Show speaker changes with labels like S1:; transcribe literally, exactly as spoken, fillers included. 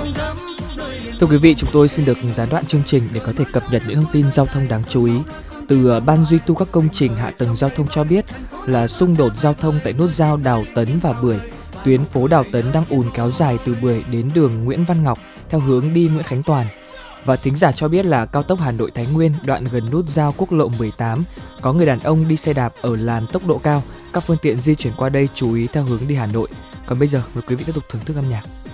S1: Thưa quý vị, chúng tôi xin được gián đoạn chương trình để có thể cập nhật những thông tin giao thông đáng chú ý. Từ Ban duy tu các công trình hạ tầng giao thông cho biết là xung đột giao thông tại nút giao Đào Tấn và Bưởi, tuyến phố Đào Tấn đang ùn kéo dài từ Bưởi đến đường Nguyễn Văn Ngọc theo hướng đi Nguyễn Khánh Toàn. Và thính giả cho biết là cao tốc Hà Nội Thái Nguyên đoạn gần nút giao quốc lộ mười tám có người đàn ông đi xe đạp ở làn tốc độ cao, các phương tiện di chuyển qua đây chú ý theo hướng đi Hà Nội. Còn bây giờ mời quý vị tiếp tục thưởng thức âm nhạc.